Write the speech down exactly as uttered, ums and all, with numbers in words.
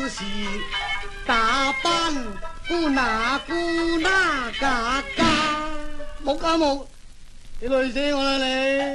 是打扮姑那姑那嘎嘎，冇家冇，你累死我啦你！